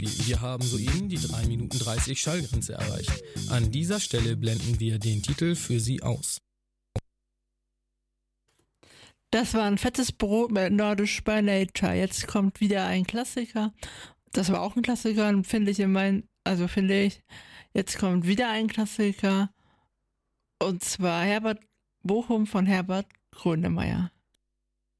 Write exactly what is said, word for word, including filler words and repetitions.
Wir haben soeben die drei Minuten dreißig Schallgrenze erreicht. An dieser Stelle blenden wir den Titel für Sie aus. Das war ein fettes Brot mit Nordisch by Nature. Jetzt kommt wieder ein Klassiker. Das war auch ein Klassiker, finde ich in meinen, also finde ich, jetzt kommt wieder ein Klassiker. Und zwar Herbert Bochum von Herbert Grönemeyer.